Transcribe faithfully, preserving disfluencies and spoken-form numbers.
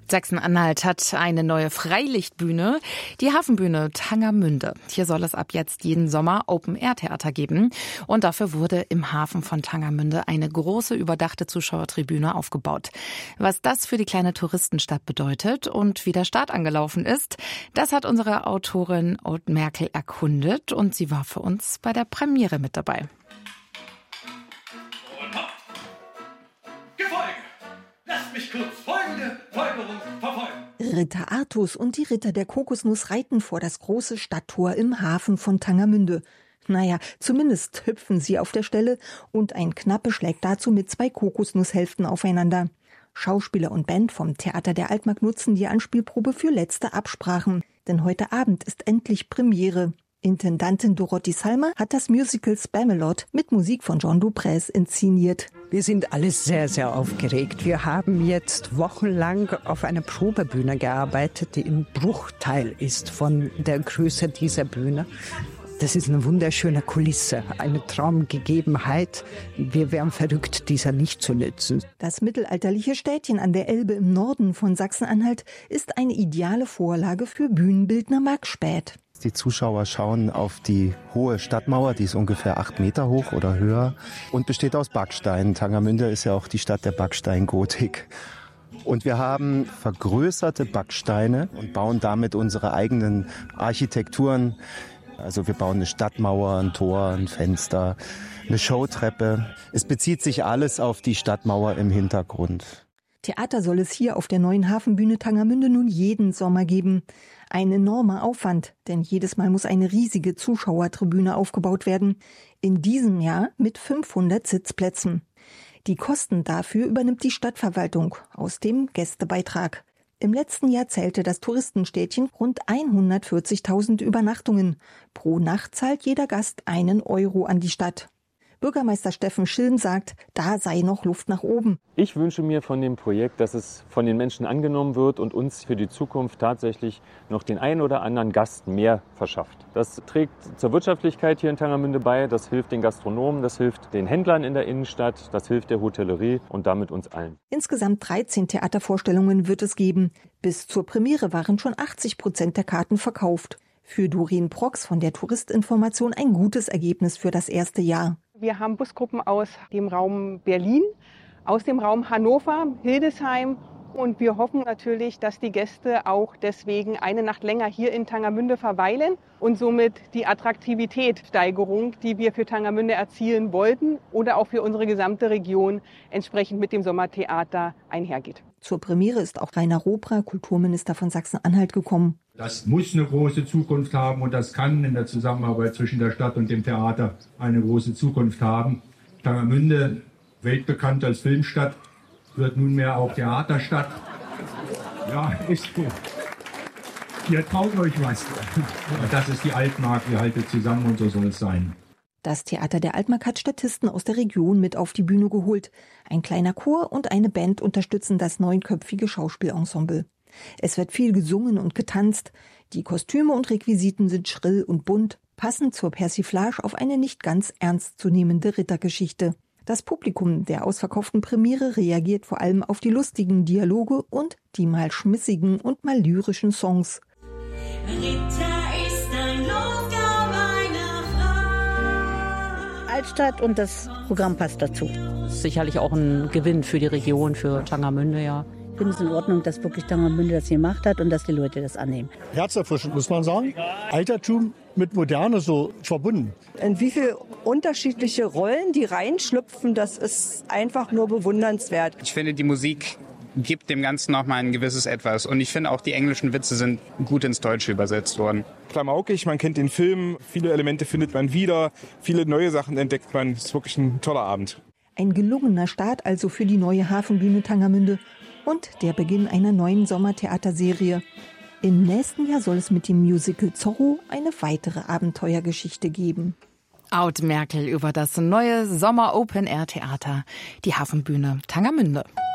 Sachsen-Anhalt hat eine neue Freilichtbühne, die Hafenbühne Tangermünde. Hier soll es ab jetzt jeden Sommer Open-Air-Theater geben. Und dafür wurde im Hafen von Tangermünde eine große überdachte Zuschauertribüne aufgebaut. Was das für die kleine Touristenstadt bedeutet und wie der Start angelaufen ist, das hat unsere Autorin Aude Merkel erkundet und sie war für uns bei der Premiere mit dabei. Lasst mich kurz folgende Folgerung verfolgen. Ritter Artus und die Ritter der Kokosnuss reiten vor das große Stadttor im Hafen von Tangermünde. Naja, zumindest hüpfen sie auf der Stelle und ein Knappe schlägt dazu mit zwei Kokosnusshälften aufeinander. Schauspieler und Band vom Theater der Altmark nutzen die Anspielprobe für letzte Absprachen. Denn heute Abend ist endlich Premiere. Intendantin Dorothee Salmer hat das Musical Spamalot mit Musik von John Duprez inszeniert. Wir sind alle sehr, sehr aufgeregt. Wir haben jetzt wochenlang auf einer Probebühne gearbeitet, die ein Bruchteil ist von der Größe dieser Bühne. Das ist eine wunderschöne Kulisse, eine Traumgegebenheit. Wir wären verrückt, dieser nicht zu nützen. Das mittelalterliche Städtchen an der Elbe im Norden von Sachsen-Anhalt ist eine ideale Vorlage für Bühnenbildner Marc Späth. Die Zuschauer schauen auf die hohe Stadtmauer, die ist ungefähr acht Meter hoch oder höher und besteht aus Backstein. Tangermünde ist ja auch die Stadt der Backsteingotik. Und wir haben vergrößerte Backsteine und bauen damit unsere eigenen Architekturen. Also wir bauen eine Stadtmauer, ein Tor, ein Fenster, eine Showtreppe. Es bezieht sich alles auf die Stadtmauer im Hintergrund. Theater soll es hier auf der neuen Hafenbühne Tangermünde nun jeden Sommer geben. Ein enormer Aufwand, denn jedes Mal muss eine riesige Zuschauertribüne aufgebaut werden. In diesem Jahr mit fünfhundert Sitzplätzen. Die Kosten dafür übernimmt die Stadtverwaltung aus dem Gästebeitrag. Im letzten Jahr zählte das Touristenstädtchen rund hundertvierzigtausend Übernachtungen. Pro Nacht zahlt jeder Gast einen Euro an die Stadt. Bürgermeister Steffen Schilm sagt, da sei noch Luft nach oben. Ich wünsche mir von dem Projekt, dass es von den Menschen angenommen wird und uns für die Zukunft tatsächlich noch den einen oder anderen Gast mehr verschafft. Das trägt zur Wirtschaftlichkeit hier in Tangermünde bei, das hilft den Gastronomen, das hilft den Händlern in der Innenstadt, das hilft der Hotellerie und damit uns allen. Insgesamt dreizehn Theatervorstellungen wird es geben. Bis zur Premiere waren schon achtzig Prozent der Karten verkauft. Für Doreen Prox von der Touristinformation ein gutes Ergebnis für das erste Jahr. Wir haben Busgruppen aus dem Raum Berlin, aus dem Raum Hannover, Hildesheim und wir hoffen natürlich, dass die Gäste auch deswegen eine Nacht länger hier in Tangermünde verweilen und somit die Attraktivitätssteigerung, die wir für Tangermünde erzielen wollten oder auch für unsere gesamte Region entsprechend mit dem Sommertheater einhergeht. Zur Premiere ist auch Rainer Robra, Kulturminister von Sachsen-Anhalt, gekommen. Das muss eine große Zukunft haben und das kann in der Zusammenarbeit zwischen der Stadt und dem Theater eine große Zukunft haben. Tangermünde, weltbekannt als Filmstadt, wird nunmehr auch Theaterstadt. Ja, ist gut. Ihr traut euch was. Das ist die Altmark, wir halten zusammen und so soll es sein. Das Theater der Altmark hat Statisten aus der Region mit auf die Bühne geholt. Ein kleiner Chor und eine Band unterstützen das neunköpfige Schauspielensemble. Es wird viel gesungen und getanzt. Die Kostüme und Requisiten sind schrill und bunt, passend zur Persiflage auf eine nicht ganz ernstzunehmende Rittergeschichte. Das Publikum der ausverkauften Premiere reagiert vor allem auf die lustigen Dialoge und die mal schmissigen und mal lyrischen Songs. Ritter ist ein Lotgau meiner Frau. Altstadt und das Programm passt dazu. Sicherlich auch ein Gewinn für die Region, für Tangermünde, ja. Ich finde es in Ordnung, dass wirklich Tangermünde das gemacht hat und dass die Leute das annehmen. Herzerfrischend, muss man sagen. Altertum mit Moderne so verbunden. In wie viele unterschiedliche Rollen die reinschlüpfen, das ist einfach nur bewundernswert. Ich finde, die Musik gibt dem Ganzen nochmal ein gewisses Etwas. Und ich finde auch, die englischen Witze sind gut ins Deutsche übersetzt worden. Klamaukig, man kennt den Film, viele Elemente findet man wieder, viele neue Sachen entdeckt man. Es ist wirklich ein toller Abend. Ein gelungener Start also für die neue Hafenbühne Tangermünde und der Beginn einer neuen Sommertheaterserie. Im nächsten Jahr soll es mit dem Musical Zorro eine weitere Abenteuergeschichte geben. Aude Merkel über das neue Sommer-Open-Air-Theater, die Hafenbühne Tangermünde.